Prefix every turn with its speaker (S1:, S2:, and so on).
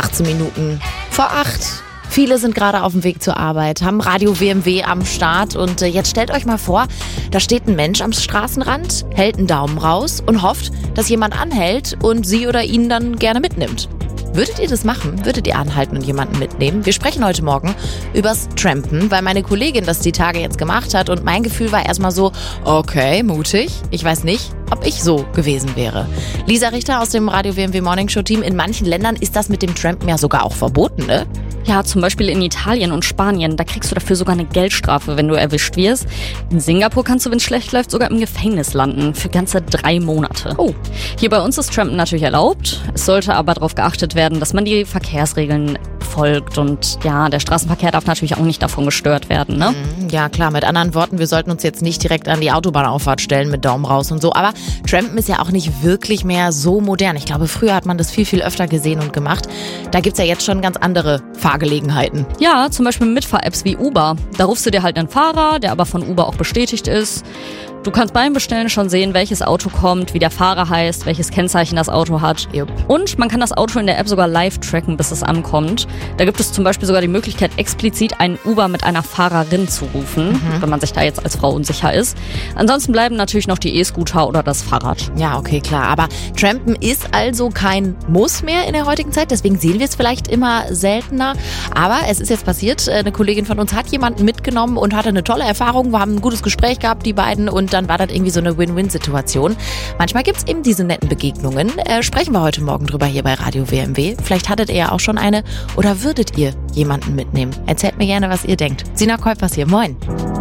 S1: 18 Minuten vor 8. Viele sind gerade auf dem Weg zur Arbeit, haben Radio WMW am Start und jetzt stellt euch mal vor, da steht ein Mensch am Straßenrand, hält einen Daumen raus und hofft, dass jemand anhält und sie oder ihn dann gerne mitnimmt. Würdet ihr das machen? Würdet ihr anhalten und jemanden mitnehmen? Wir sprechen heute Morgen übers Trampen, weil meine Kollegin das die Tage jetzt gemacht hat und mein Gefühl war erstmal so, okay, mutig. Ich weiß nicht, ob ich so gewesen wäre. Lisa Richter aus dem Radio WMW Morning Show Team. In manchen Ländern ist das mit dem Trampen ja sogar auch verboten, ne?
S2: Ja, zum Beispiel in Italien und Spanien. Da kriegst du dafür sogar eine Geldstrafe, wenn du erwischt wirst. In Singapur kannst du, wenn es schlecht läuft, sogar im Gefängnis landen. Für ganze 3 Monate.
S1: Oh.
S2: Hier bei uns ist Trampen natürlich erlaubt. Es sollte aber darauf geachtet werden, dass man die Verkehrsregeln folgt. Und ja, der Straßenverkehr darf natürlich auch nicht davon gestört werden, ne?
S1: Ja, klar. Mit anderen Worten, wir sollten uns jetzt nicht direkt an die Autobahnauffahrt stellen mit Daumen raus und so. Aber Trampen ist ja auch nicht wirklich mehr so modern. Ich glaube, früher hat man das viel, viel öfter gesehen und gemacht. Da gibt's ja jetzt schon ganz andere Fahrgelegenheiten.
S2: Ja, zum Beispiel Mitfahr-Apps wie Uber. Da rufst du dir halt einen Fahrer, der aber von Uber auch bestätigt ist. Du kannst beim Bestellen schon sehen, welches Auto kommt, wie der Fahrer heißt, welches Kennzeichen das Auto hat.
S1: Jupp.
S2: Und man kann das Auto in der App sogar live tracken, bis es ankommt. Da gibt es zum Beispiel sogar die Möglichkeit, explizit einen Uber mit einer Fahrerin zu rufen, wenn man sich da jetzt als Frau unsicher ist. Ansonsten bleiben natürlich noch die E-Scooter oder das Fahrrad.
S1: Ja, okay, klar. Aber Trampen ist also kein Muss mehr in der heutigen Zeit. Deswegen sehen wir es vielleicht immer seltener. Aber es ist jetzt passiert. Eine Kollegin von uns hat jemanden mitgenommen und hatte eine tolle Erfahrung. Wir haben ein gutes Gespräch gehabt, die beiden. Und dann war das irgendwie so eine Win-Win-Situation. Manchmal gibt es eben diese netten Begegnungen. Sprechen wir heute Morgen drüber hier bei Radio WMW. Vielleicht hattet ihr ja auch schon eine oder würdet ihr jemanden mitnehmen? Erzählt mir gerne, was ihr denkt. Sina Kolpers hier, moin.